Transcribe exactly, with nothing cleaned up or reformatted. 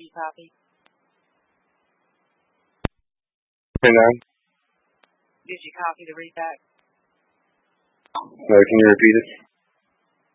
you copy? Hey, now? Did you copy the readback? No, can you repeat it?